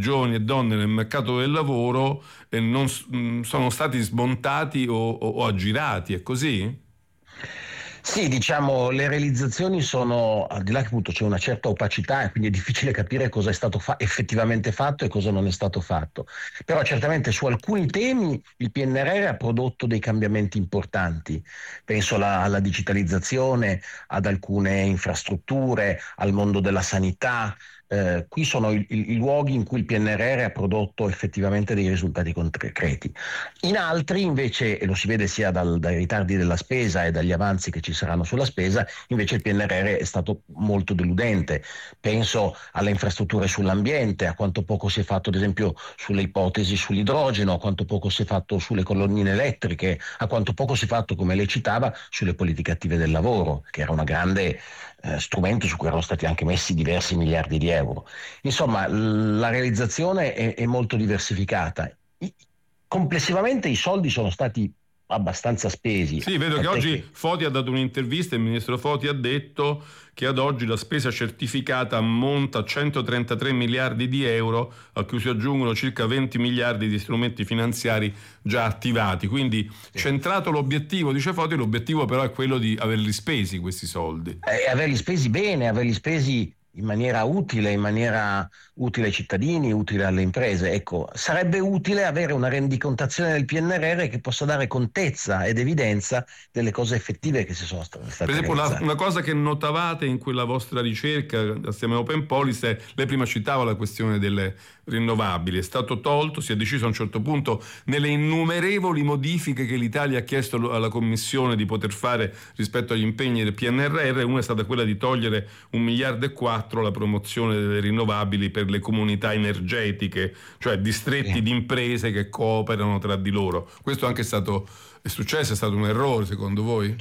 giovani e donne nel mercato del lavoro non sono stati smontati o aggirati, è così? Sì, diciamo, le realizzazioni sono, al di là che appunto c'è una certa opacità e quindi è difficile capire cosa è stato effettivamente fatto e cosa non è stato fatto. Però certamente su alcuni temi il PNRR ha prodotto dei cambiamenti importanti. Penso alla digitalizzazione, ad alcune infrastrutture, al mondo della sanità. Qui sono i luoghi in cui il PNRR ha prodotto effettivamente dei risultati concreti. In altri invece, e lo si vede sia dai ritardi della spesa e dagli avanzi che ci saranno sulla spesa, invece il PNRR è stato molto deludente. Penso alle infrastrutture sull'ambiente, a quanto poco si è fatto ad esempio sulle ipotesi sull'idrogeno, a quanto poco si è fatto sulle colonnine elettriche, a quanto poco si è fatto, come lei citava, sulle politiche attive del lavoro, che era una grande strumento su cui erano stati anche messi diversi miliardi di euro. Insomma, la realizzazione è molto diversificata. Complessivamente i soldi sono stati abbastanza spesi. Sì, vedo che oggi Foti ha dato un'intervista e il ministro Foti ha detto che ad oggi la spesa certificata ammonta a 133 miliardi di euro, a cui si aggiungono circa 20 miliardi di strumenti finanziari già attivati. Quindi centrato l'obiettivo, dice Foti, l'obiettivo però è quello di averli spesi questi soldi. Averli spesi bene, averli spesi in maniera utile ai cittadini, utile alle imprese. Ecco, sarebbe utile avere una rendicontazione del PNRR che possa dare contezza ed evidenza delle cose effettive che si sono state Per esempio, realizzate. una cosa che notavate in quella vostra ricerca assieme a Open Policy è, lei prima citava la questione delle rinnovabili, è stato tolto, si è deciso a un certo punto nelle innumerevoli modifiche che l'Italia ha chiesto alla Commissione di poter fare rispetto agli impegni del PNRR, una è stata quella di togliere 1,4 miliardi la promozione delle rinnovabili per le comunità energetiche, cioè distretti di imprese che cooperano tra di loro. Questo anche è successo, è stato un errore secondo voi?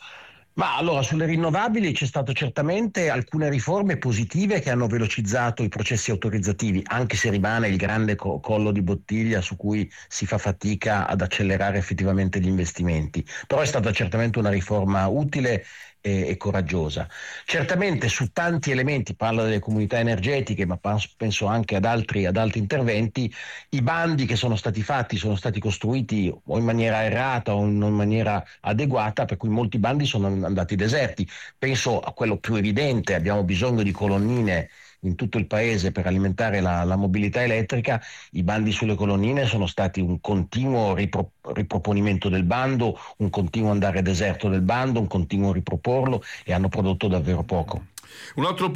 Ma allora sulle rinnovabili c'è stato certamente alcune riforme positive che hanno velocizzato i processi autorizzativi, anche se rimane il grande collo di bottiglia su cui si fa fatica ad accelerare effettivamente gli investimenti. Però è stata certamente una riforma utile e coraggiosa. Certamente su tanti elementi, parla delle comunità energetiche, ma penso anche ad altri interventi, i bandi che sono stati fatti sono stati costruiti o in maniera errata o non in maniera adeguata, per cui molti bandi sono andati deserti. Penso a quello più evidente: abbiamo bisogno di colonnine in tutto il paese per alimentare la mobilità elettrica. I bandi sulle colonnine sono stati un continuo riproponimento del bando, un continuo andare deserto del bando, un continuo riproporlo, e hanno prodotto davvero poco. Un altro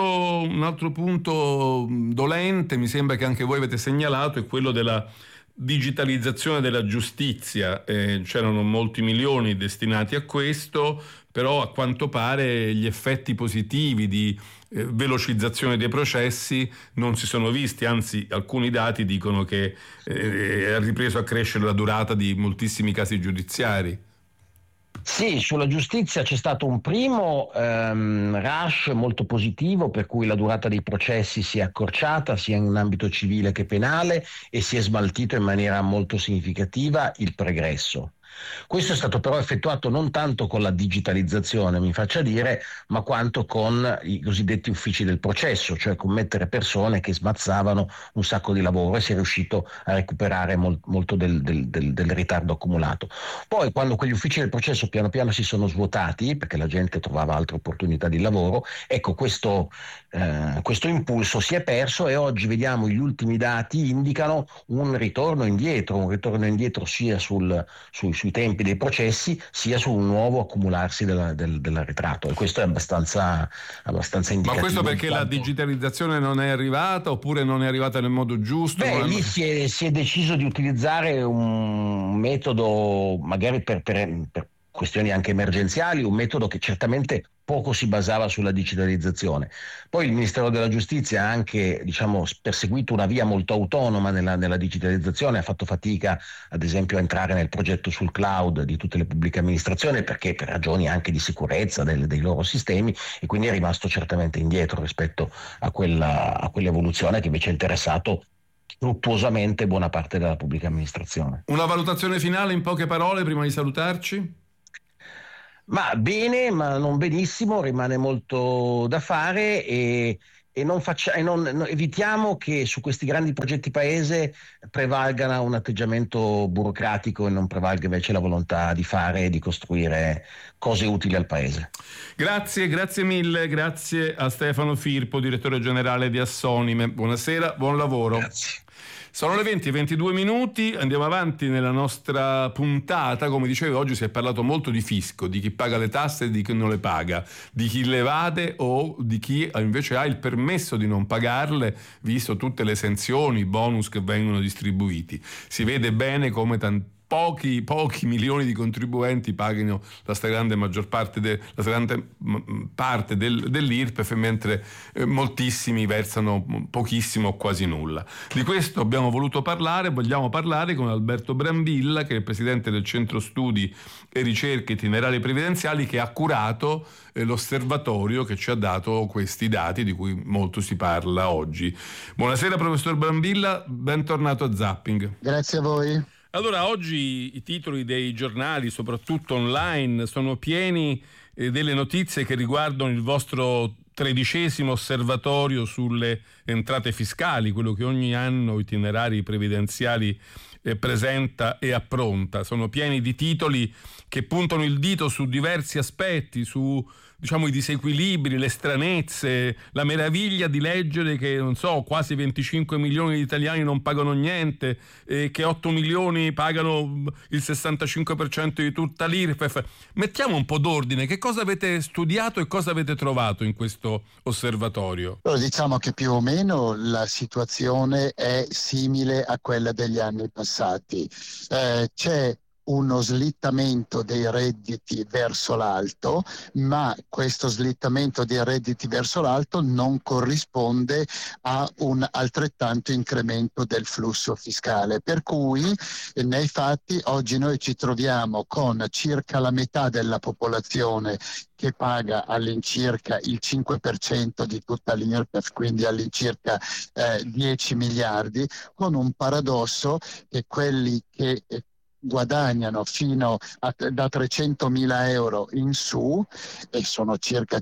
punto dolente, mi sembra che anche voi avete segnalato, è quello della digitalizzazione della giustizia. C'erano molti milioni destinati a questo, però a quanto pare gli effetti positivi di velocizzazione dei processi non si sono visti, anzi alcuni dati dicono che è ripreso a crescere la durata di moltissimi casi giudiziari. Sì, sulla giustizia c'è stato un primo rush molto positivo, per cui la durata dei processi si è accorciata sia in ambito civile che penale, e si è smaltito in maniera molto significativa il pregresso. Questo è stato però effettuato non tanto con la digitalizzazione, mi faccia dire, ma quanto con i cosiddetti uffici del processo, cioè con mettere persone che smazzavano un sacco di lavoro, e si è riuscito a recuperare molto del ritardo accumulato. Poi, quando quegli uffici del processo piano piano si sono svuotati, perché la gente trovava altre opportunità di lavoro, ecco, questo impulso si è perso, e oggi vediamo gli ultimi dati indicano un ritorno indietro sia sui tempi dei processi, sia su un nuovo accumularsi dell'arretrato, e questo è abbastanza indicativo. Ma questo perché la digitalizzazione non è arrivata, oppure non è arrivata nel modo giusto? Lì si è deciso di utilizzare un metodo, magari per questioni anche emergenziali, un metodo che certamente poco si basava sulla digitalizzazione. Poi il Ministero della Giustizia ha anche, perseguito una via molto autonoma nella digitalizzazione, ha fatto fatica ad esempio a entrare nel progetto sul cloud di tutte le pubbliche amministrazioni, perché per ragioni anche di sicurezza dei loro sistemi, e quindi è rimasto certamente indietro rispetto a quell'evoluzione che invece ha interessato fruttuosamente buona parte della pubblica amministrazione. Una valutazione finale in poche parole prima di salutarci? Ma bene, ma non benissimo, rimane molto da fare, e evitiamo che su questi grandi progetti paese prevalga un atteggiamento burocratico e non prevalga invece la volontà di fare e di costruire cose utili al paese. Grazie mille, grazie a Stefano Firpo, direttore generale di Assonime. Buonasera, buon lavoro. Grazie. Sono le 20:22, andiamo avanti nella nostra puntata. Come dicevo, oggi si è parlato molto di fisco, di chi paga le tasse e di chi non le paga, di chi le evade o di chi invece ha il permesso di non pagarle, visto tutte le esenzioni, i bonus che vengono distribuiti. Si vede bene come pochi milioni di contribuenti paghino la stragrande parte dell'IRPEF, mentre moltissimi versano pochissimo o quasi nulla. Di questo vogliamo parlare con Alberto Brambilla, che è il presidente del Centro Studi e Ricerche Itinerari Previdenziali, che ha curato l'osservatorio che ci ha dato questi dati di cui molto si parla oggi. Buonasera professor Brambilla, bentornato a Zapping. Grazie a voi. Allora, oggi i titoli dei giornali, soprattutto online, sono pieni delle notizie che riguardano il vostro 13° osservatorio sulle entrate fiscali, quello che ogni anno Itinerari Previdenziali presenta e appronta. Sono pieni di titoli che puntano il dito su diversi aspetti, su i disequilibri, le stranezze, la meraviglia di leggere che, quasi 25 milioni di italiani non pagano niente, che 8 milioni pagano il 65% di tutta l'IRPEF. Mettiamo un po' d'ordine. Che cosa avete studiato e cosa avete trovato in questo osservatorio? Allora, diciamo che più o meno la situazione è simile a quella degli anni passati. C'è uno slittamento dei redditi verso l'alto, ma questo slittamento dei redditi verso l'alto non corrisponde a un altrettanto incremento del flusso fiscale, per cui nei fatti oggi noi ci troviamo con circa la metà della popolazione che paga all'incirca il 5% di tutta l'IRPEF, quindi all'incirca 10 miliardi, con un paradosso che quelli che guadagnano fino da 300.000 euro in su, e sono circa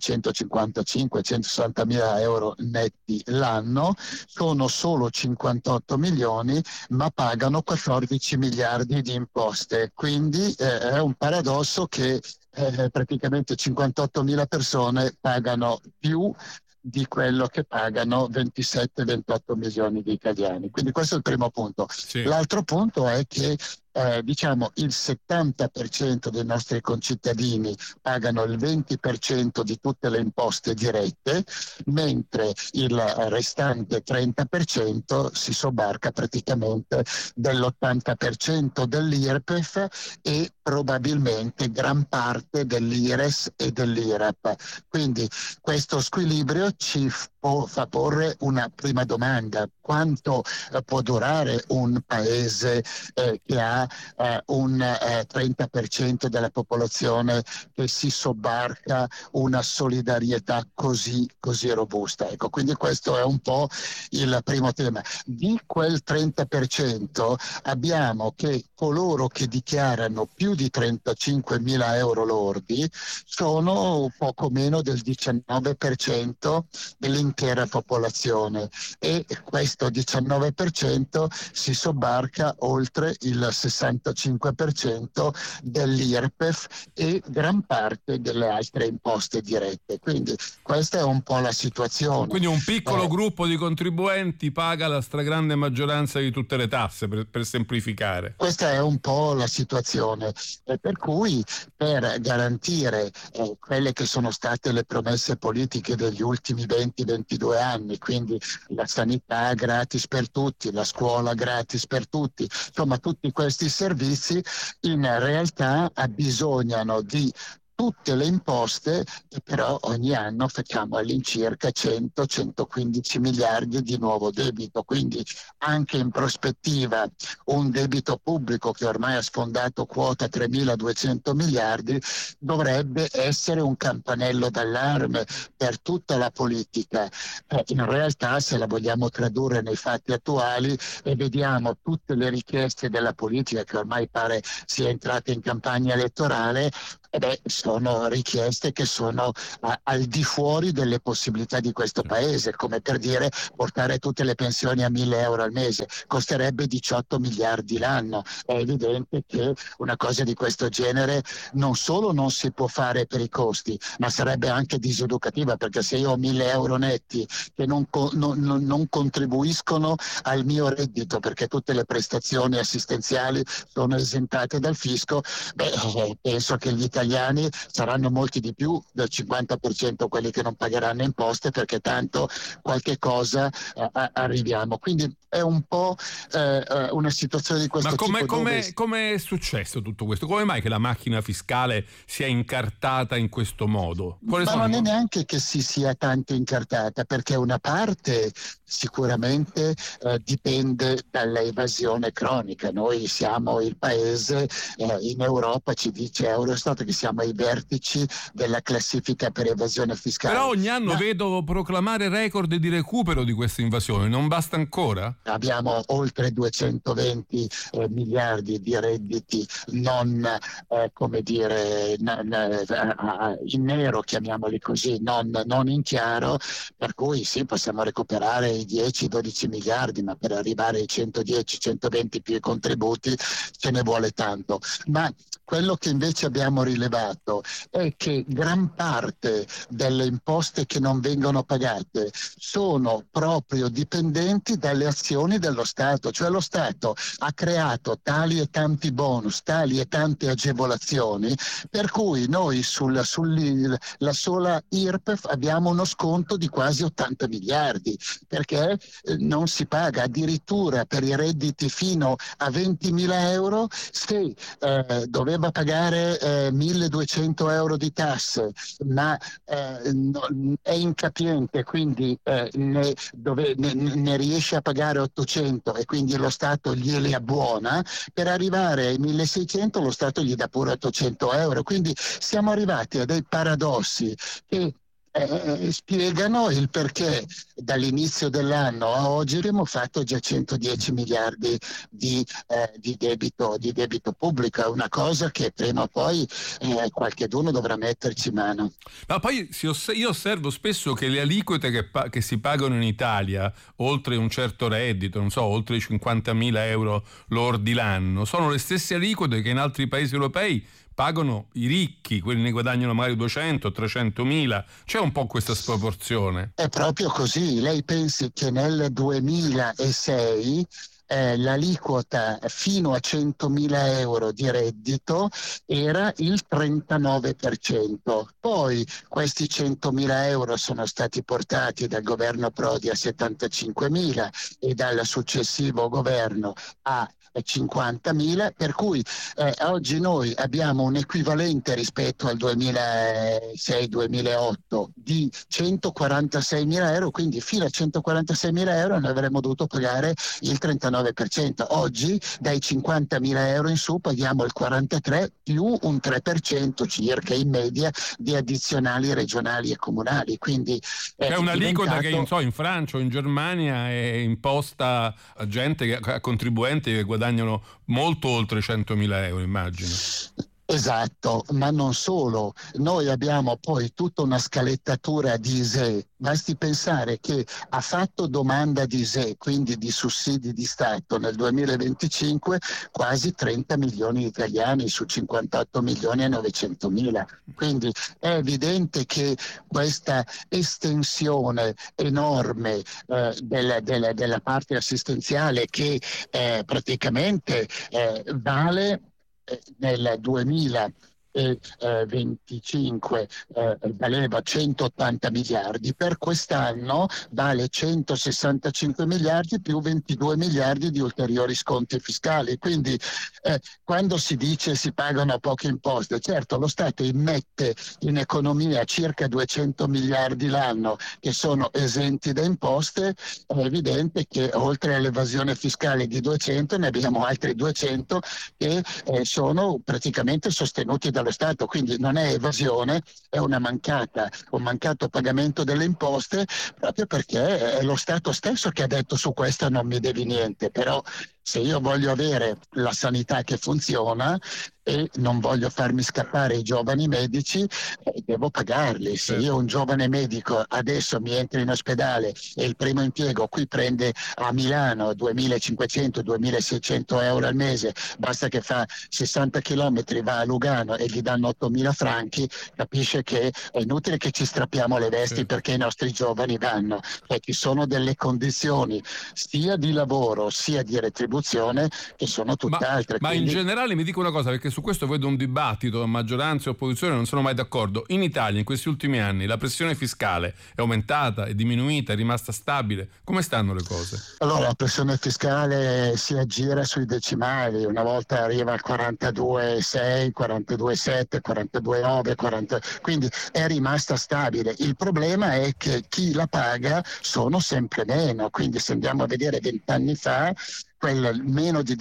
155-160.000 euro netti l'anno, sono solo 58 milioni, ma pagano 14 miliardi di imposte. Quindi è un paradosso che praticamente 58.000 persone pagano più di quello che pagano 27-28 milioni di italiani. Quindi questo è il primo punto. Sì. L'altro punto è che il 70% dei nostri concittadini pagano il 20% di tutte le imposte dirette, mentre il restante 30% si sobbarca praticamente dell'80% dell'IRPEF e probabilmente gran parte dell'IRES e dell'IRAP. Quindi questo squilibrio ci fa porre una prima domanda: quanto può durare un paese che ha un 30% della popolazione che si sobbarca una solidarietà così robusta? Ecco, quindi questo è un po' il primo tema. Di quel 30% abbiamo che coloro che dichiarano più di 35.000 euro lordi sono poco meno del 19% dell'intera popolazione, e questo 19% si sobbarca oltre il 65% dell'IRPEF e gran parte delle altre imposte dirette. Quindi questa è un po' la situazione. Quindi un piccolo gruppo di contribuenti paga la stragrande maggioranza di tutte le tasse, per semplificare. Questa è un po' la situazione, per cui per garantire quelle che sono state le promesse politiche degli ultimi 20-22 anni, quindi la sanità gratis per tutti, la scuola gratis per tutti, insomma tutti questi servizi in realtà abbisognano di tutte le imposte, e però ogni anno facciamo all'incirca 100-115 miliardi di nuovo debito, quindi anche in prospettiva un debito pubblico che ormai ha sfondato quota 3.200 miliardi dovrebbe essere un campanello d'allarme per tutta la politica. In realtà, se la vogliamo tradurre nei fatti attuali e vediamo tutte le richieste della politica, che ormai pare sia entrata in campagna elettorale, sono richieste che sono al di fuori delle possibilità di questo paese, come per dire portare tutte le pensioni a 1.000 euro al mese, costerebbe 18 miliardi l'anno. È evidente che una cosa di questo genere non solo non si può fare per i costi, ma sarebbe anche diseducativa, perché se io ho 1.000 euro netti che non contribuiscono al mio reddito, perché tutte le prestazioni assistenziali sono esentate dal fisco, penso che gli italiani saranno molti di più del 50% quelli che non pagheranno imposte, perché tanto qualche cosa arriviamo. Quindi è un po' una situazione di questo tipo. Ma come è successo tutto questo? Come mai che la macchina fiscale sia incartata in questo modo? Ma non è neanche che si sia tanto incartata, perché una parte sicuramente dipende dall'evasione cronica. Noi siamo il paese in Europa, ci dice Eurostat, che siamo ai vertici della classifica per evasione fiscale. Però ogni anno vedo proclamare record di recupero di questa invasione, non basta ancora? Abbiamo oltre 220 miliardi di redditi non, in nero, chiamiamoli così, non in chiaro, per cui sì, possiamo recuperare i 10-12 miliardi, ma per arrivare ai 110-120 più i contributi ce ne vuole tanto. Ma quello che invece abbiamo rilevato è che gran parte delle imposte che non vengono pagate sono proprio dipendenti dalle azioni dello Stato, cioè lo Stato ha creato tali e tanti bonus, tali e tante agevolazioni, per cui noi sulla sola IRPEF abbiamo uno sconto di quasi 80 miliardi, perché non si paga addirittura per i redditi fino a 20.000 euro, se doveva pagare 1.200 euro di tasse, ma è incapiente, quindi ne riesce a pagare 800 e quindi lo Stato glieli abbuona, per arrivare ai 1.600 lo Stato gli dà pure 800 euro. Quindi siamo arrivati a dei paradossi che spiegano il perché dall'inizio dell'anno a oggi abbiamo fatto già 110 miliardi di debito pubblico. È una cosa che prima o poi qualcheduno dovrà metterci mano. Ma poi io osservo spesso che le aliquote che si pagano in Italia, oltre un certo reddito, non so, oltre i 50.000 euro lordi l'anno, sono le stesse aliquote che in altri paesi europei pagano i ricchi, quelli ne guadagnano magari 200, 300 mila. C'è un po' questa sproporzione. È proprio così. Lei pensi che nel 2006 l'aliquota fino a 100.000 euro di reddito era il 39%. Poi questi 100.000 euro sono stati portati dal governo Prodi a 75.000 e dal successivo governo a 50.000, per cui oggi noi abbiamo un equivalente rispetto al 2006-2008 di 146.000 euro, quindi fino a 146.000 euro noi avremmo dovuto pagare il 39%. Oggi dai 50.000 euro in su paghiamo il 43% più un 3% circa in media di addizionali regionali e comunali. Quindi è un'aliquota che in Francia o in Germania è imposta a gente, a contribuenti che guadagnano molto oltre 100.000 euro, immagino. Esatto, ma non solo. Noi abbiamo poi tutta una scalettatura di ISEE. Basti pensare che ha fatto domanda di ISEE, quindi di sussidi di Stato, nel 2025 quasi 30 milioni di italiani su 58 milioni e 900 mila. Quindi è evidente che questa estensione enorme della parte assistenziale che praticamente vale nel 2025 valeva 180 miliardi, per quest'anno vale 165 miliardi più 22 miliardi di ulteriori sconti fiscali. Quindi quando si dice si pagano poche imposte, certo lo Stato immette in economia circa 200 miliardi l'anno che sono esenti da imposte. È evidente che oltre all'evasione fiscale di 200 ne abbiamo altri 200 che sono praticamente sostenuti dallo Stato, quindi non è evasione, è un mancato pagamento delle imposte, proprio perché è lo Stato stesso che ha detto su questo non mi devi niente. Però Se io voglio avere la sanità che funziona e non voglio farmi scappare i giovani medici, devo pagarli. Se io un giovane medico adesso mi entro in ospedale e il primo impiego qui prende a Milano 2.500-2.600 euro al mese, basta che fa 60 chilometri, va a Lugano e gli danno 8.000 franchi, capisce che è inutile che ci strappiamo le vesti perché i nostri giovani vanno. Ci sono delle condizioni sia di lavoro sia di retribuzione che sono tutt'altre. Ma in generale mi dico una cosa, perché su questo vedo un dibattito, maggioranza e opposizione non sono mai d'accordo. In Italia in questi ultimi anni la pressione fiscale è aumentata, è diminuita, è rimasta stabile? Come stanno le cose? Allora, la pressione fiscale si aggira sui decimali, una volta arriva al 42,6, 42,7, 42,9, 40, quindi è rimasta stabile. Il problema è che chi la paga sono sempre meno, quindi se andiamo a vedere 20 anni fa, quel meno di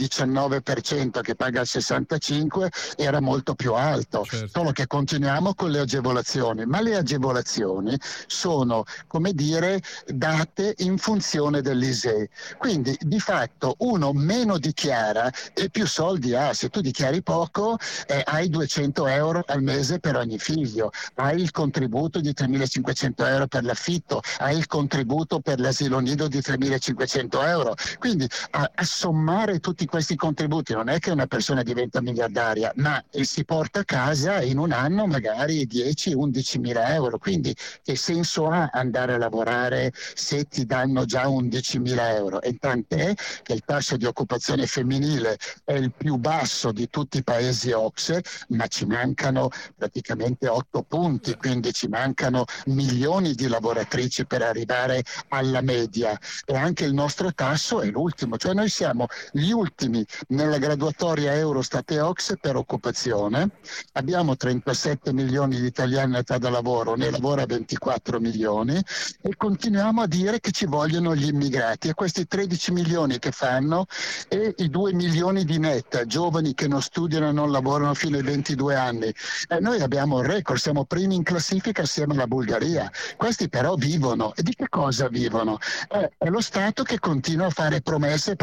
19% che paga il 65 era molto più alto, solo che continuiamo con le agevolazioni, ma le agevolazioni sono, come dire, date in funzione dell'ISEE, quindi di fatto uno meno dichiara e più soldi ha. Se tu dichiari poco hai 200 euro al mese per ogni figlio, hai il contributo di 3.500 euro per l'affitto, hai il contributo per l'asilo nido di 3.500 euro, quindi a sommare tutti questi contributi non è che una persona diventa miliardaria, ma si porta a casa in un anno magari 10-11 mila euro, quindi che senso ha andare a lavorare se ti danno già 11 mila euro? E tant'è che il tasso di occupazione femminile è il più basso di tutti i paesi OCSE, ma ci mancano praticamente 8 punti, quindi ci mancano milioni di lavoratrici per arrivare alla media, e anche il nostro tasso è l'ultimo, cioè noi siamo gli ultimi nella graduatoria Eurostat e OCSE per occupazione, abbiamo 37 milioni di italiani in età da lavoro, ne lavora 24 milioni e continuiamo a dire che ci vogliono gli immigrati, e questi 13 milioni che fanno e i 2 milioni di net giovani che non studiano e non lavorano fino ai 22 anni, noi abbiamo un record, siamo primi in classifica assieme alla Bulgaria. Questi però vivono, e di che cosa vivono? È lo Stato che continua a fare promesse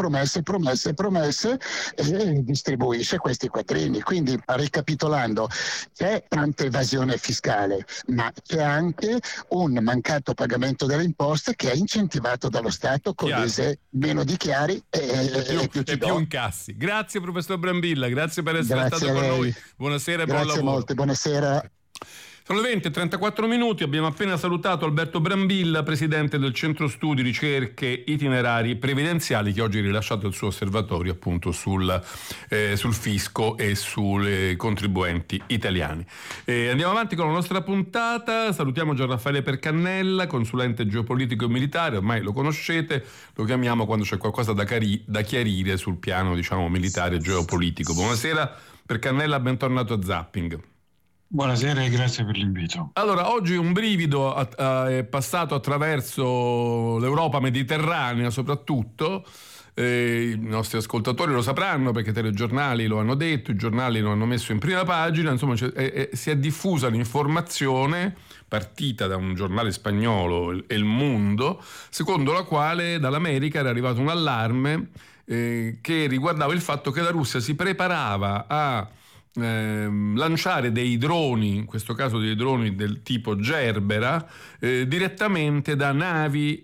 e distribuisce questi quattrini. Quindi, ricapitolando, c'è tanta evasione fiscale, ma c'è anche un mancato pagamento delle imposte che è incentivato dallo Stato con l'ISEE, meno dichiari e più incassi. Grazie professor Brambilla, grazie per essere stato con noi. Buonasera e buon lavoro. Grazie molte, buonasera. Sono le 20:34 minuti, abbiamo appena salutato Alberto Brambilla, presidente del Centro Studi Ricerche Itinerari Previdenziali, che oggi ha rilasciato il suo osservatorio appunto sul fisco e sui contribuenti italiani. Andiamo avanti con la nostra puntata, salutiamo Gianraffaele Percannella, consulente geopolitico e militare, ormai lo conoscete, lo chiamiamo quando c'è qualcosa da chiarire sul piano, diciamo, militare e geopolitico. Buonasera Percannella, bentornato a Zapping. Buonasera e grazie per l'invito. Allora, oggi un brivido è passato attraverso l'Europa mediterranea soprattutto, i nostri ascoltatori lo sapranno perché i telegiornali lo hanno detto, i giornali lo hanno messo in prima pagina, insomma si è diffusa l'informazione partita da un giornale spagnolo, El Mundo, secondo la quale dall'America era arrivato un allarme che riguardava il fatto che la Russia si preparava a lanciare dei droni, in questo caso dei droni del tipo Gerbera, direttamente da navi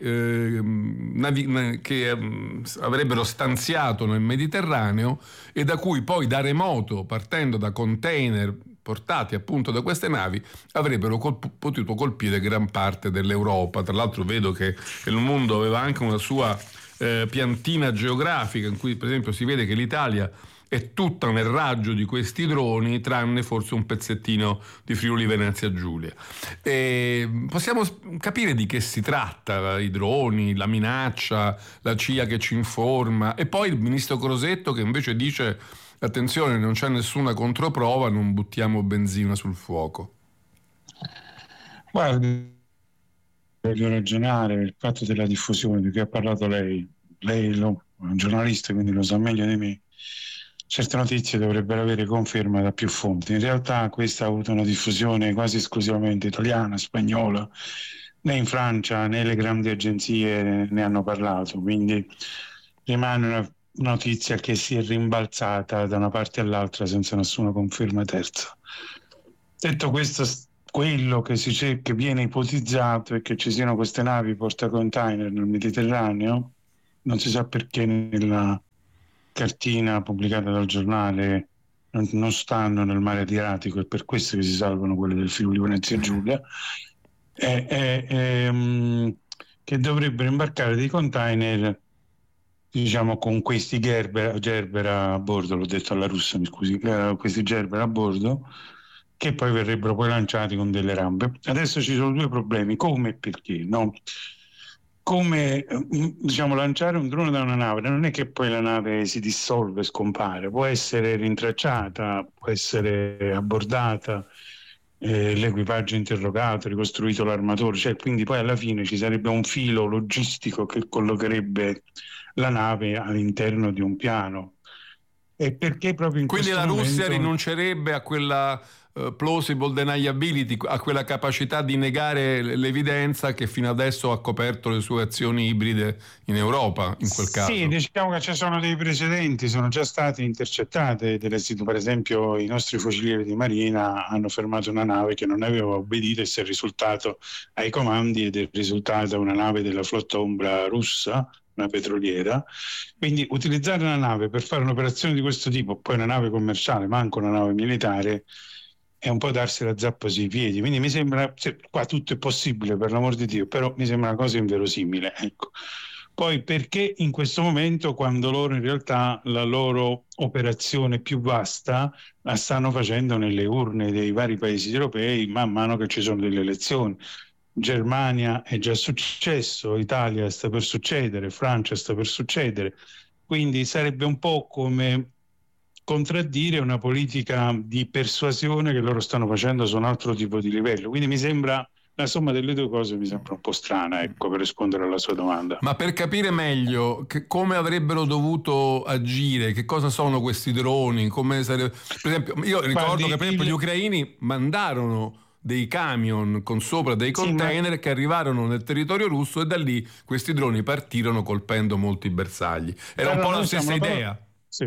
che avrebbero stanziato nel Mediterraneo e da cui poi da remoto, partendo da container portati appunto da queste navi, avrebbero potuto colpire gran parte dell'Europa. Tra l'altro vedo che il mondo aveva anche una sua piantina geografica in cui per esempio si vede che l'Italia è tutta nel raggio di questi droni, tranne forse un pezzettino di Friuli Venezia Giulia. Possiamo capire di che si tratta, i droni, la minaccia, la CIA che ci informa, e poi il ministro Crosetto che invece dice: attenzione, non c'è nessuna controprova, non buttiamo benzina sul fuoco. Guardi, voglio ragionare il fatto della diffusione di cui ha parlato lei è un giornalista, quindi lo sa meglio di me. Certe notizie dovrebbero avere conferma da più fonti. In realtà questa ha avuto una diffusione quasi esclusivamente italiana, spagnola, né in Francia né le grandi agenzie ne hanno parlato, quindi rimane notizia che si è rimbalzata da una parte all'altra senza nessuna conferma terza. Detto questo, quello che viene ipotizzato è che ci siano queste navi portacontainer nel Mediterraneo. Non si sa perché nella cartina pubblicata dal giornale non stanno nel mare Adriatico, è per questo che si salvano quelle del Friuli Venezia Giulia, che dovrebbero imbarcare dei container, diciamo, con questi Gerber a bordo, l'ho detto alla russa, mi scusi, questi Gerber a bordo, che poi verrebbero poi lanciati con delle rampe. Adesso ci sono due problemi: come e perché, no? Come, diciamo, lanciare un drone da una nave non è che poi la nave si dissolve, scompare, può essere rintracciata, può essere abbordata, l'equipaggio interrogato, ricostruito l'armatore, cioè, quindi poi alla fine ci sarebbe un filo logistico che collocherebbe la nave all'interno di un piano. E perché proprio in Quindi questo la Russia momento rinuncerebbe a quella plausible deniability, a quella capacità di negare l'evidenza che fino adesso ha coperto le sue azioni ibride in Europa, in quel caso? Sì, diciamo che ci sono dei precedenti, sono già state intercettate per esempio i nostri fucilieri di marina hanno fermato una nave che non aveva obbedito e si è risultato ai comandi ed è risultata una nave della flotta ombra russa, una petroliera. Quindi utilizzare una nave per fare un'operazione di questo tipo, poi una nave commerciale, ma anche una nave militare, è un po' darsi la zappa sui piedi. Quindi mi sembra, qua tutto è possibile, per l'amor di Dio, però mi sembra una cosa inverosimile, ecco. Poi perché in questo momento, quando loro in realtà la loro operazione più vasta la stanno facendo nelle urne dei vari paesi europei man mano che ci sono delle elezioni. Germania è già successo, Italia sta per succedere, Francia sta per succedere, quindi sarebbe un po' come contraddire una politica di persuasione che loro stanno facendo su un altro tipo di livello. Quindi mi sembra, la somma delle due cose mi sembra un po' strana, ecco, per rispondere alla sua domanda. Ma per capire meglio come avrebbero dovuto agire, che cosa sono questi droni, come sarebbe... Per esempio, io ricordo che per esempio gli ucraini mandarono dei camion con sopra dei container che arrivarono nel territorio russo e da lì questi droni partirono colpendo molti bersagli. Era un po' la stessa idea.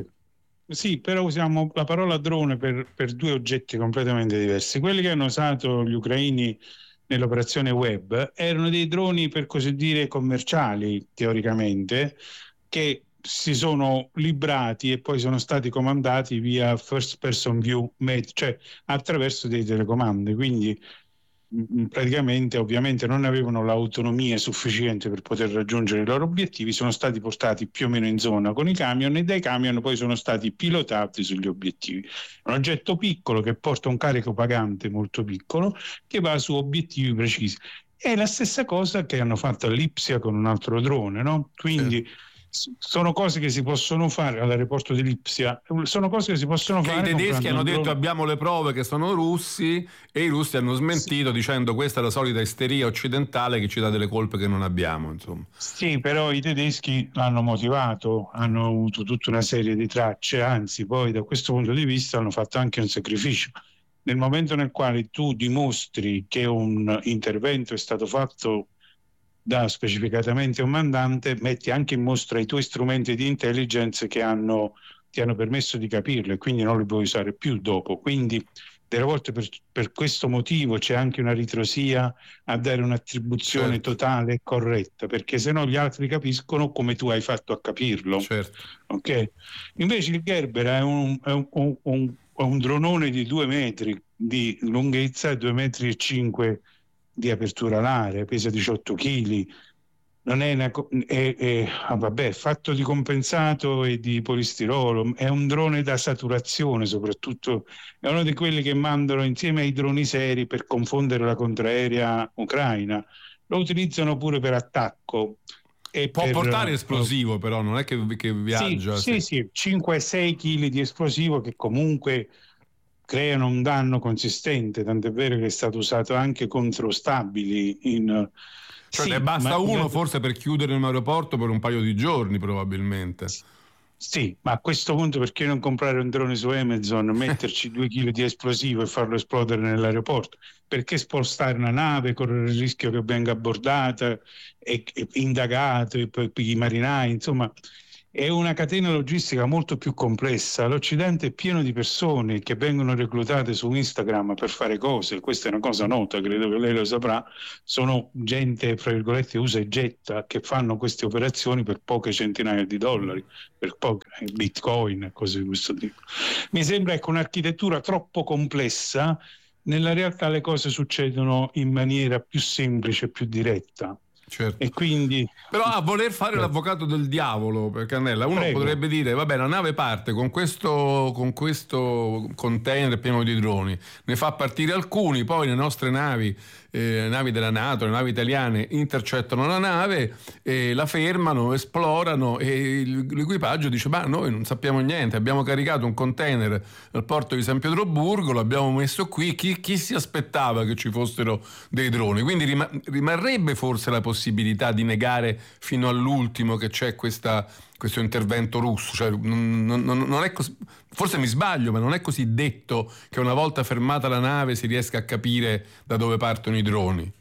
Sì, però usiamo la parola drone per due oggetti completamente diversi. Quelli che hanno usato gli ucraini nell'operazione web erano dei droni, per così dire, commerciali, teoricamente, che si sono librati e poi sono stati comandati via first person view, cioè attraverso dei telecomandi. Quindi praticamente, ovviamente, non avevano l'autonomia sufficiente per poter raggiungere i loro obiettivi, sono stati portati più o meno in zona con i camion e dai camion poi sono stati pilotati sugli obiettivi. Un oggetto piccolo che porta un carico pagante molto piccolo che va su obiettivi precisi. È la stessa cosa che hanno fatto a Lipsia con un altro drone, no? Quindi sono cose che si possono fare all'aeroporto di Lipsia, sono cose che si possono fare. I tedeschi hanno detto abbiamo le prove che sono russi e i russi hanno smentito dicendo questa è la solita isteria occidentale che ci dà delle colpe che non abbiamo, insomma. Sì, però i tedeschi l'hanno motivato, hanno avuto tutta una serie di tracce, anzi poi da questo punto di vista hanno fatto anche un sacrificio. Nel momento nel quale tu dimostri che un intervento è stato fatto da specificatamente un mandante, metti anche in mostra i tuoi strumenti di intelligence che ti hanno permesso di capirlo e quindi non li puoi usare più dopo. Quindi delle volte per questo motivo c'è anche una ritrosia a dare un'attribuzione totale e corretta, perché se no gli altri capiscono come tu hai fatto a capirlo. Okay? Invece il Gerber è un dronone di 2 metri di lunghezza e 2,5 metri di apertura alare, pesa 18 kg, non è è fatto di compensato e di polistirolo, è un drone da saturazione, soprattutto è uno di quelli che mandano insieme ai droni seri per confondere la contraerea ucraina, lo utilizzano pure per attacco. Può portare esplosivo, però non è che viaggia. Sì, 5-6 kg di esplosivo che comunque creano un danno consistente, tant'è vero che è stato usato anche contro stabili. Cioè ne basta uno forse per chiudere un aeroporto per un paio di giorni probabilmente. Sì, ma a questo punto perché non comprare un drone su Amazon, metterci 2 kg di esplosivo e farlo esplodere nell'aeroporto? Perché spostare una nave, correre il rischio che venga abbordata e indagato e poi i marinai, insomma... è una catena logistica molto più complessa. L'Occidente è pieno di persone che vengono reclutate su Instagram per fare cose, questa è una cosa nota, credo che lei lo saprà, sono gente, fra virgolette, usa e getta, che fanno queste operazioni per poche centinaia di dollari, per poche bitcoin, cose di questo tipo. Mi sembra un'architettura troppo complessa. Nella realtà le cose succedono in maniera più semplice, più diretta. Certo. E quindi, però a voler fare l'avvocato del diavolo per Cannella, uno potrebbe dire vabbè, la nave parte con questo container pieno di droni, ne fa partire alcuni, poi le nostre navi della NATO, le navi italiane intercettano la nave e la fermano, esplorano e l'equipaggio dice ma noi non sappiamo niente, abbiamo caricato un container al porto di San Pietroburgo, l'abbiamo messo qui, chi si aspettava che ci fossero dei droni? Quindi rimarrebbe forse la possibilità di negare fino all'ultimo che c'è questo intervento russo, cioè, non è così, forse mi sbaglio, ma non è così detto che una volta fermata la nave si riesca a capire da dove partono i droni.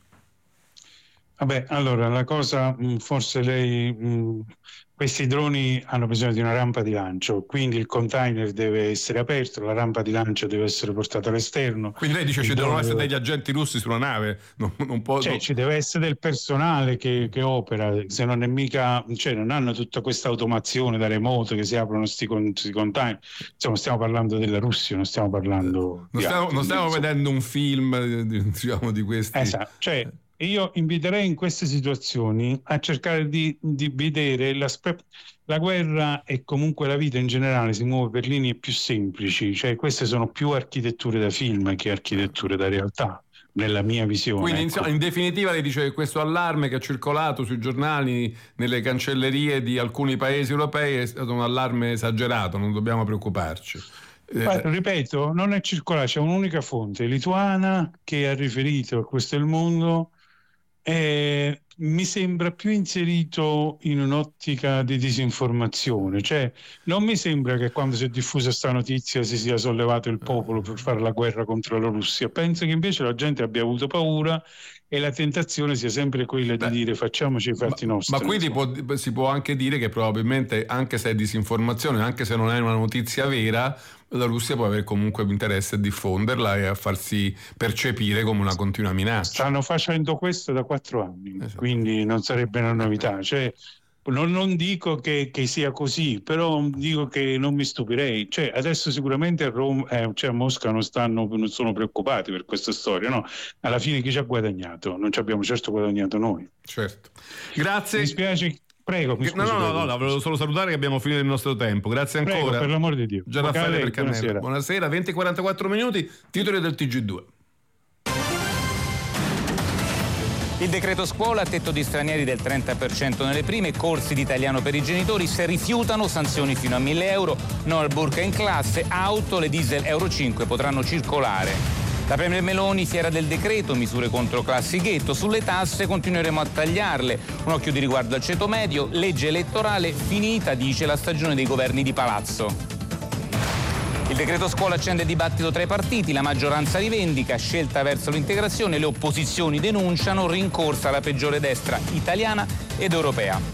Vabbè, allora la cosa, forse lei, questi droni hanno bisogno di una rampa di lancio, quindi il container deve essere aperto, la rampa di lancio deve essere portata all'esterno. Quindi lei dice ci devono essere degli agenti russi sulla nave, non può... Cioè, ci deve essere del personale che opera, se non è mica, cioè non hanno tutta questa automazione da remoto che si aprono sti container. Insomma, stiamo parlando della Russia, non stiamo parlando non stiamo vedendo un film, diciamo, di questi. Esatto, cioè io inviterei in queste situazioni a cercare di vedere la guerra e comunque la vita in generale si muove per linee più semplici, cioè queste sono più architetture da film che architetture da realtà, nella mia visione. Quindi in definitiva lei dice che questo allarme che ha circolato sui giornali, nelle cancellerie di alcuni paesi europei, è stato un allarme esagerato, non dobbiamo preoccuparci. Ripeto, non è circolare, c'è un'unica fonte lituana che ha riferito a Questo è il mondo. Mi sembra più inserito in un'ottica di disinformazione, cioè non mi sembra che quando si è diffusa questa notizia si sia sollevato il popolo per fare la guerra contro la Russia. Penso che invece la gente abbia avuto paura e la tentazione sia sempre quella di dire facciamoci i fatti nostri. Ma quindi si può anche dire che probabilmente, anche se è disinformazione, anche se non è una notizia vera, la Russia può avere comunque interesse a diffonderla e a farsi percepire come una continua minaccia. Stanno facendo questo da 4 anni, esatto. Quindi non sarebbe una novità. Cioè, non dico che sia così, però dico che non mi stupirei. Cioè, adesso sicuramente a Roma, a Mosca non sono preoccupati per questa storia, no? Alla fine chi ci ha guadagnato? Non ci abbiamo certo guadagnato noi. Certo. Grazie. Mi spiace. Prego, mi scusi. No, volevo solo salutare che abbiamo finito il nostro tempo. Grazie ancora. Prego, per l'amor di Dio. Gian Raffaele per Cannella. Buonasera, 20:44 minuti, titoli del TG2. Il decreto scuola, tetto di stranieri del 30% nelle prime, corsi di italiano per i genitori, se rifiutano sanzioni fino a 1.000 euro, no al burqa in classe, auto, le diesel Euro 5 potranno circolare. La Premier Meloni, fiera del decreto, misure contro classi ghetto, sulle tasse continueremo a tagliarle. Un occhio di riguardo al ceto medio, legge elettorale finita, dice la stagione dei governi di palazzo. Il decreto scuola accende il dibattito tra i partiti, la maggioranza rivendica, scelta verso l'integrazione, le opposizioni denunciano, rincorsa la peggiore destra italiana ed europea.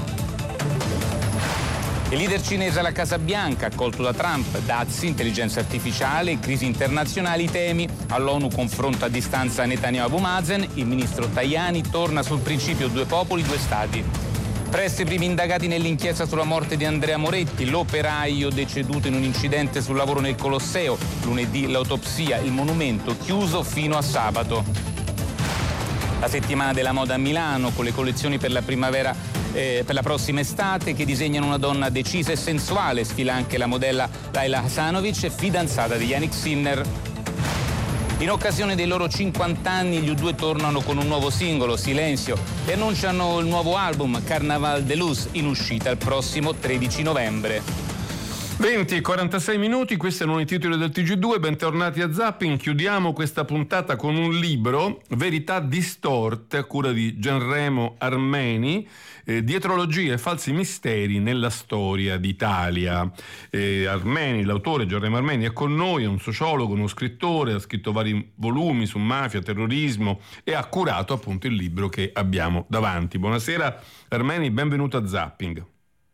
Il leader cinese alla Casa Bianca, accolto da Trump, dazi, intelligenza artificiale, crisi internazionali, temi. All'ONU confronto a distanza Netanyahu Abu Mazen, il ministro Tajani torna sul principio 2 popoli, 2 stati. Presto i primi indagati nell'inchiesta sulla morte di Andrea Moretti, l'operaio deceduto in un incidente sul lavoro nel Colosseo. Lunedì l'autopsia, il monumento chiuso fino a sabato. La settimana della moda a Milano con le collezioni per la primavera, per la prossima estate, che disegnano una donna decisa e sensuale. Sfila anche la modella Laila Hasanovic, fidanzata di Yannick Sinner. In occasione dei loro 50 anni gli U2 tornano con un nuovo singolo, Silenzio, e annunciano il nuovo album Carnaval de Luz, in uscita il prossimo 13 novembre. 20:46 minuti, questi erano i titoli del TG2, bentornati a Zapping. Chiudiamo questa puntata con un libro, Verità distorte, a cura di Gianremo Armeni, Dietrologie e falsi misteri nella storia d'Italia. Armeni, l'autore Gianremo Armeni è con noi, è un sociologo, uno scrittore, ha scritto vari volumi su mafia, terrorismo e ha curato appunto il libro che abbiamo davanti. Buonasera Armeni, benvenuto a Zapping.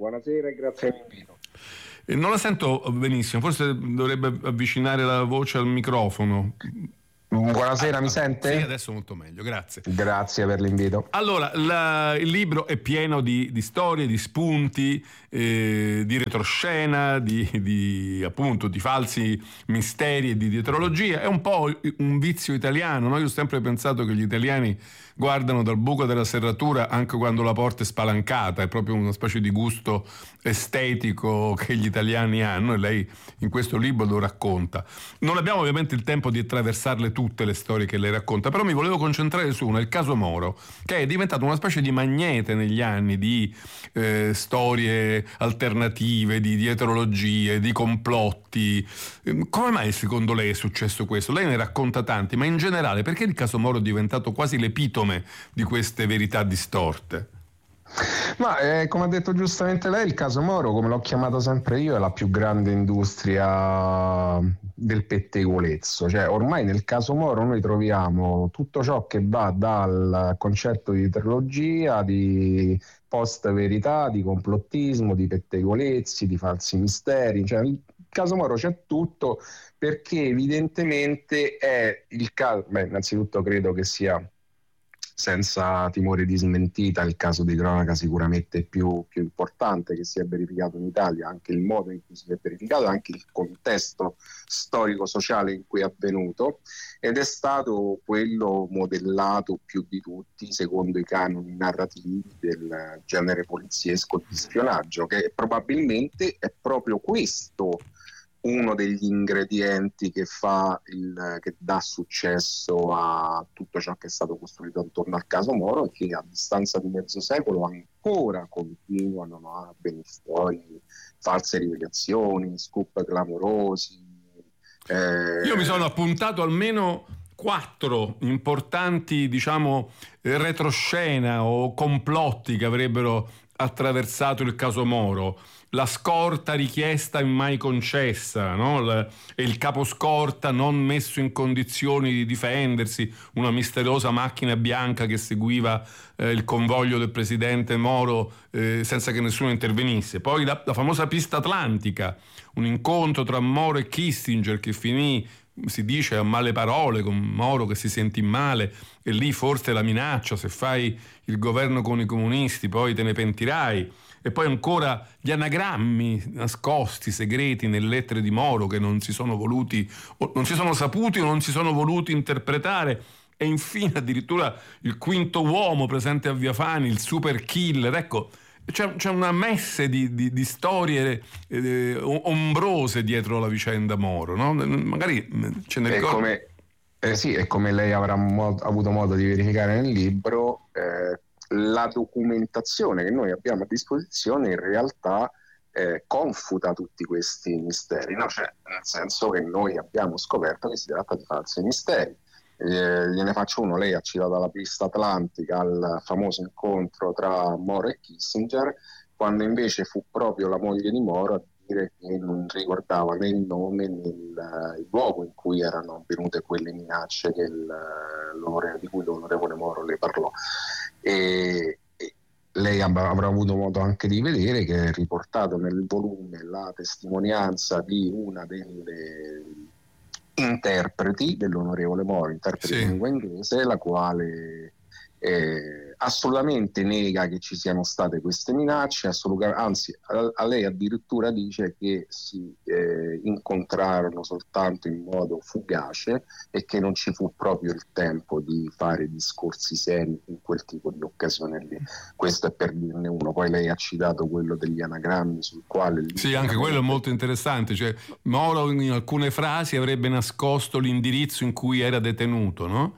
Buonasera e grazie all'invito. Non la sento benissimo, forse dovrebbe avvicinare la voce al microfono. Buonasera, mi sente? Sì, adesso molto meglio, grazie. Grazie per l'invito. Allora, il libro è pieno di storie, di spunti, di retroscena, appunto di falsi misteri e di dietrologia. È un po' un vizio italiano, no? Io ho sempre pensato che gli italiani guardano dal buco della serratura anche quando la porta è spalancata, è proprio una specie di gusto estetico che gli italiani hanno, e lei in questo libro lo racconta. Non abbiamo ovviamente il tempo di attraversarle tutte le storie che lei racconta, però mi volevo concentrare su una, il caso Moro, che è diventato una specie di magnete negli anni di storie alternative, di dietrologie, di complotti. Come mai secondo lei è successo questo? Lei ne racconta tanti, ma in generale perché il caso Moro è diventato quasi l'epitome di queste verità distorte? Ma come ha detto giustamente lei, il caso Moro, come l'ho chiamato sempre io, è la più grande industria del pettegolezzo. Cioè, ormai nel caso Moro noi troviamo tutto ciò che va dal concetto di trilogia, di post-verità, di complottismo, di pettegolezzi, di falsi misteri. Cioè, nel caso Moro c'è tutto, perché evidentemente è il caso. Beh, innanzitutto credo che sia, senza timore di smentita, il caso di cronaca sicuramente più importante che si è verificato in Italia, anche il modo in cui si è verificato, anche il contesto storico-sociale in cui è avvenuto, ed è stato quello modellato più di tutti secondo i canoni narrativi del genere poliziesco di spionaggio, che probabilmente è proprio questo uno degli ingredienti che dà successo a tutto ciò che è stato costruito attorno al caso Moro, e che a distanza di mezzo secolo ancora continuano a venire fuori false rivelazioni, scoop clamorosi. Io mi sono appuntato almeno 4 importanti, retroscena o complotti che avrebbero attraversato il caso Moro. La scorta richiesta e mai concessa, no? E il caposcorta non messo in condizioni di difendersi, una misteriosa macchina bianca che seguiva il convoglio del presidente Moro senza che nessuno intervenisse. Poi la famosa pista atlantica, un incontro tra Moro e Kissinger che finì, si dice, a male parole, con Moro che si sentì male, e lì forse la minaccia: se fai il governo con i comunisti poi te ne pentirai. E poi ancora gli anagrammi nascosti, segreti nelle lettere di Moro, che non si sono voluti, o non si sono saputi o non si sono voluti interpretare. E infine addirittura il quinto uomo presente a Via Fani, il super killer. Ecco, c'è una messe di storie ombrose dietro la vicenda Moro, no? Magari ce ne ricordo. Sì, e come lei avrà avuto modo di verificare nel libro, la documentazione che noi abbiamo a disposizione in realtà confuta tutti questi misteri, no? Cioè, nel senso che noi abbiamo scoperto che si tratta di falsi misteri. Gliene faccio uno: lei ha citato la pista atlantica, al famoso incontro tra Moro e Kissinger, quando invece fu proprio la moglie di Moro a dire che non ricordava né il nome né il luogo in cui erano avvenute quelle minacce di cui l'onorevole Moro le parlò. E lei avrà avuto modo anche di vedere che è riportato nel volume la testimonianza di una delle interpreti dell'onorevole Moro, interprete di lingua inglese, la quale assolutamente nega che ci siano state queste minacce, anzi a lei addirittura dice che si incontrarono soltanto in modo fugace e che non ci fu proprio il tempo di fare discorsi seri in quel tipo di occasione lì. Questo è per dirne uno. Poi lei ha citato quello degli anagrammi, sul quale sì, anche quello è molto interessante. Cioè, Moro in alcune frasi avrebbe nascosto l'indirizzo in cui era detenuto, no?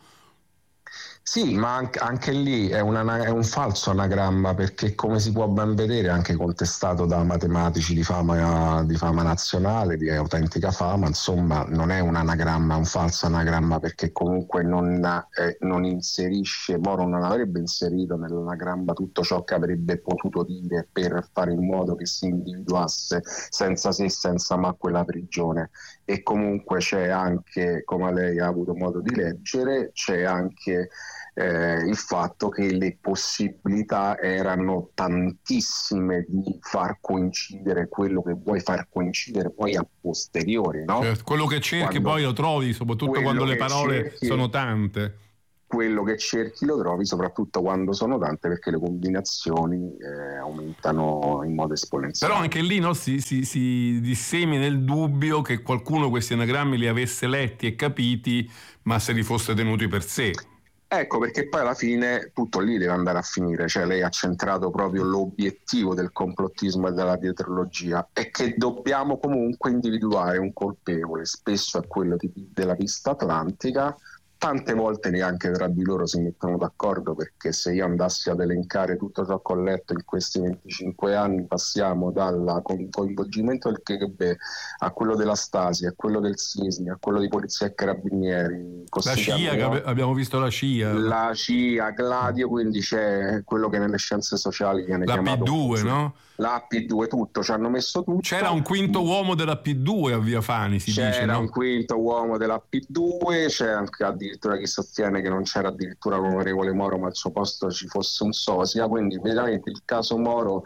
Sì, ma anche lì è un falso anagramma, perché, come si può ben vedere, è anche contestato da matematici di fama nazionale, di autentica fama. Insomma, non è un anagramma, è un falso anagramma, perché comunque non inserisce, Moro non avrebbe inserito nell'anagramma tutto ciò che avrebbe potuto dire per fare in modo che si individuasse senza se senza ma quella prigione. E comunque c'è anche, come lei ha avuto modo di leggere, c'è anche il fatto che le possibilità erano tantissime di far coincidere quello che vuoi far coincidere poi a posteriori, no? Certo, quello che cerchi poi lo trovi, soprattutto quando le parole sono tante. Quello che cerchi lo trovi soprattutto quando sono tante, perché le combinazioni aumentano in modo esponenziale. Però anche lì, no, si dissemina il dubbio che qualcuno questi anagrammi li avesse letti e capiti, ma se li fosse tenuti per sé. Ecco, perché poi alla fine tutto lì deve andare a finire, cioè lei ha centrato proprio l'obiettivo del complottismo e della dietrologia, è che dobbiamo comunque individuare un colpevole, spesso è quello della pista atlantica. Tante volte neanche tra di loro si mettono d'accordo, perché se io andassi ad elencare tutto ciò che ho letto in questi 25 anni, passiamo dal coinvolgimento del KGB a quello della Stasi, a quello del SISMI, a quello di Polizia e Carabinieri, la CIA, abbiamo visto la CIA, Gladio, quindi c'è quello che nelle scienze sociali viene chiamato P2, no? La P2, tutto, ci hanno messo tutto. C'era un quinto uomo della P2 a Via Fani, si dice, c'era no? un quinto uomo della P2, c'è anche addirittura chi sostiene che non c'era addirittura l'onorevole Moro, ma al suo posto ci fosse un sosia, quindi veramente il caso Moro,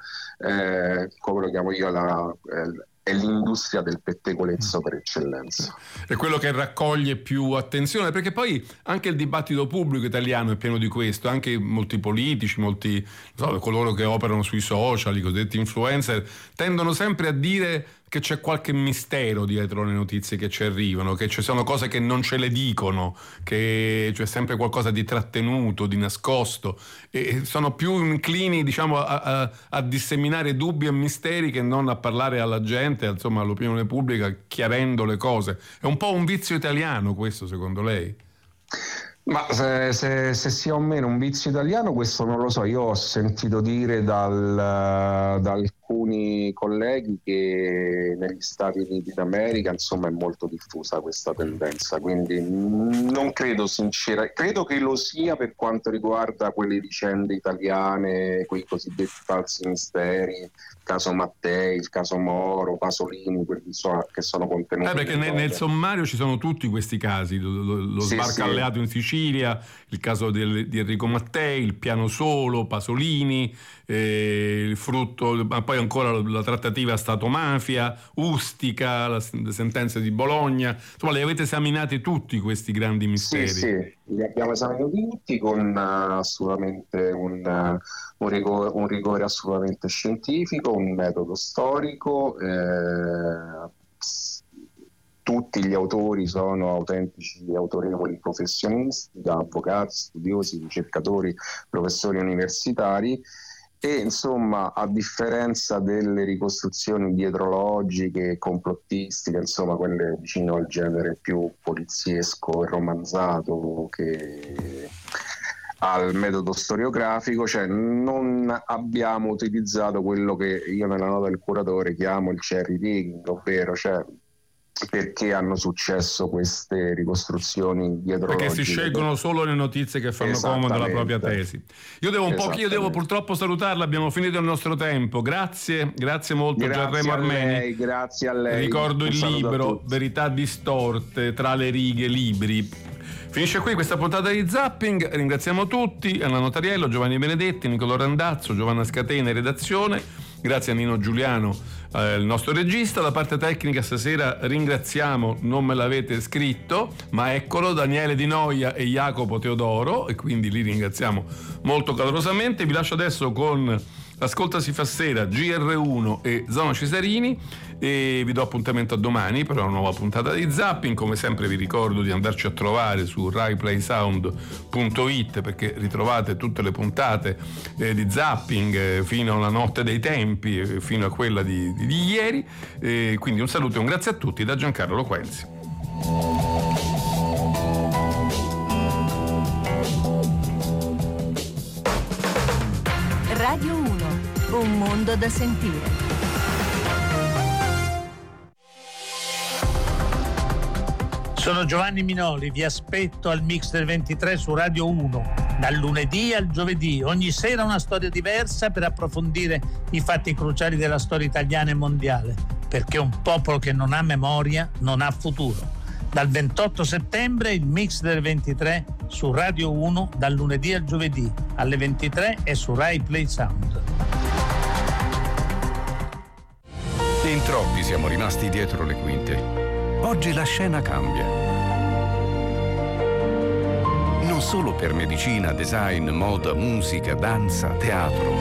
come lo chiamo io, è l'industria del pettegolezzo per eccellenza. È quello che raccoglie più attenzione, perché poi anche il dibattito pubblico italiano è pieno di questo, anche molti politici, molti coloro che operano sui social, i cosiddetti influencer, tendono sempre a dire che c'è qualche mistero dietro le notizie che ci arrivano, che ci sono cose che non ce le dicono, che c'è sempre qualcosa di trattenuto, di nascosto, e sono più inclini, diciamo, a disseminare dubbi e misteri che non a parlare alla gente, insomma all'opinione pubblica, chiarendo le cose. È un po' un vizio italiano questo, secondo lei? Ma se sia o meno un vizio italiano, questo non lo so. Io ho sentito dire da alcuni colleghi che negli Stati Uniti d'America, insomma, è molto diffusa questa tendenza, quindi non credo credo che lo sia per quanto riguarda quelle vicende italiane, quei cosiddetti falsi misteri, il caso Mattei, il caso Moro, Pasolini, quelli che sono contenuti. Perché nel sommario ci sono tutti questi casi, lo sbarco alleato in Sicilia, il caso di Enrico Mattei, il piano solo, Pasolini, il frutto, ma poi ancora la trattativa Stato-mafia, Ustica, le sentenze di Bologna, insomma li avete esaminati tutti questi grandi misteri? Sì, li abbiamo esaminati tutti con assolutamente un rigore assolutamente scientifico, un metodo storico. Tutti gli autori sono autentici autorevoli professionisti, da avvocati, studiosi, ricercatori, professori universitari, e insomma, a differenza delle ricostruzioni dietrologiche, complottistiche, insomma quelle vicino al genere più poliziesco e romanzato che al metodo storiografico, cioè non abbiamo utilizzato quello che io nella nota del curatore chiamo il cherry picking, ovvero perché hanno successo queste ricostruzioni dietrologiche, perché si scelgono solo le notizie che fanno comodo alla propria tesi. Io devo purtroppo salutarla, abbiamo finito il nostro tempo. Grazie molto Gianremo Armeni. Grazie a lei. Ricordo il libro Verità distorte, tra le righe libri. Finisce qui questa puntata di Zapping, ringraziamo tutti, Anna Notariello, Giovanni Benedetti, Nicolò Randazzo, Giovanna Scatena in redazione, grazie a Nino Giuliano, il nostro regista. La parte tecnica stasera ringraziamo, non me l'avete scritto, ma eccolo, Daniele Di Noia e Jacopo Teodoro, e quindi li ringraziamo molto calorosamente. Vi lascio adesso con Ascolta si fa sera, GR1 e Zona Cesarini, e vi do appuntamento a domani per una nuova puntata di Zapping. Come sempre vi ricordo di andarci a trovare su raiplaysound.it, perché ritrovate tutte le puntate di Zapping fino alla notte dei tempi, fino a quella di ieri. Quindi un saluto e un grazie a tutti da Giancarlo Loquenzi. Radio 1, un mondo da sentire. Sono Giovanni Minoli, vi aspetto al Mix del 23 su Radio 1, dal lunedì al giovedì, ogni sera una storia diversa per approfondire i fatti cruciali della storia italiana e mondiale, perché un popolo che non ha memoria non ha futuro. Dal 28 settembre il Mix del 23 su Radio 1 dal lunedì al giovedì alle 23 e su Rai Play Sound. In troppi siamo rimasti dietro le quinte. Oggi la scena cambia. Non solo per medicina, design, moda, musica, danza, teatro.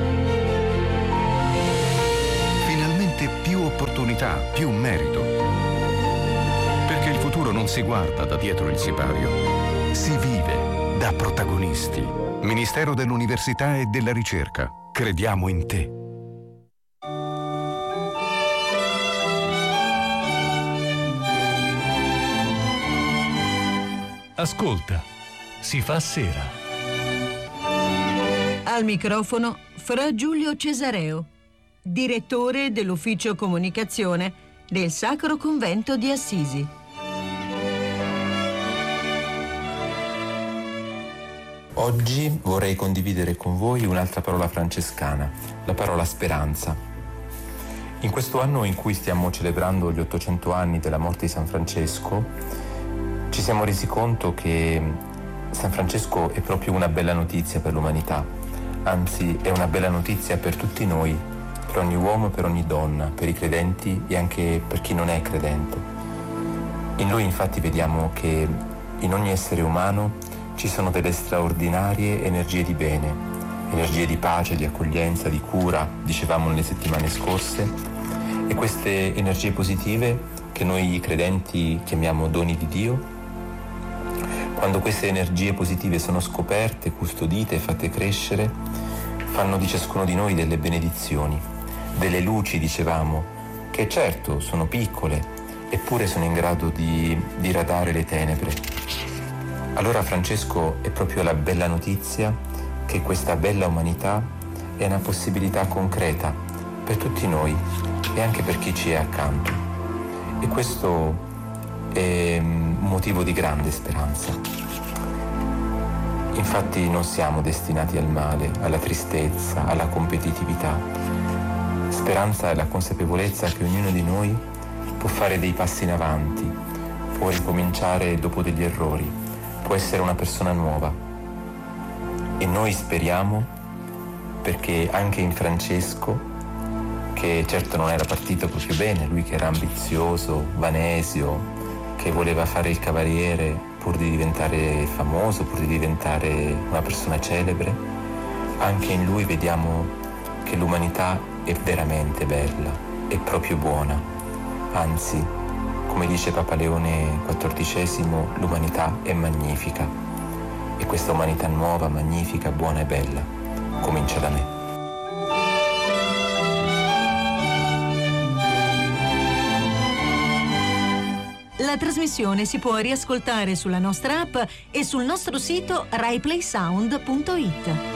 Finalmente più opportunità, più merito. Perché il futuro non si guarda da dietro il sipario, si vive da protagonisti. Ministero dell'Università e della Ricerca. Crediamo in te. Ascolta, si fa sera. Al microfono Fra Giulio Cesareo, direttore dell'ufficio comunicazione del Sacro Convento di Assisi. Oggi vorrei condividere con voi un'altra parola francescana, la parola speranza. In questo anno in cui stiamo celebrando gli 800 anni della morte di San Francesco, ci siamo resi conto che San Francesco è proprio una bella notizia per l'umanità, anzi è una bella notizia per tutti noi, per ogni uomo e per ogni donna, per i credenti e anche per chi non è credente. In lui infatti vediamo che in ogni essere umano ci sono delle straordinarie energie di bene, energie di pace, di accoglienza, di cura, dicevamo nelle settimane scorse, e queste energie positive che noi credenti chiamiamo doni di Dio, quando queste energie positive sono scoperte, custodite e fatte crescere, fanno di ciascuno di noi delle benedizioni, delle luci, dicevamo, che certo sono piccole, eppure sono in grado di diradare le tenebre. Allora Francesco è proprio la bella notizia che questa bella umanità è una possibilità concreta per tutti noi e anche per chi ci è accanto. E questo è un motivo di grande speranza. Infatti non siamo destinati al male, alla tristezza, alla competitività. Speranza è la consapevolezza che ognuno di noi può fare dei passi in avanti, può ricominciare dopo degli errori, può essere una persona nuova. E noi speriamo, perché anche in Francesco, che certo non era partito proprio bene, lui che era ambizioso, vanesio, che voleva fare il cavaliere pur di diventare famoso, pur di diventare una persona celebre, anche in lui vediamo che l'umanità è veramente bella, è proprio buona. Anzi, come dice Papa Leone XIV, l'umanità è magnifica. E questa umanità nuova, magnifica, buona e bella comincia da me. La trasmissione si può riascoltare sulla nostra app e sul nostro sito raiplaysound.it.